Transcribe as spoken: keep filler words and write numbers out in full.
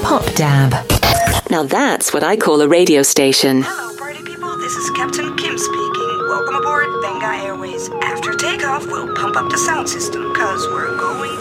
Pop Dab. Now that's what I call a radio station. Hello, party people. This is Captain Kim speaking. Welcome aboard Benga Airways. After takeoff, we'll pump up the sound system, cause we're going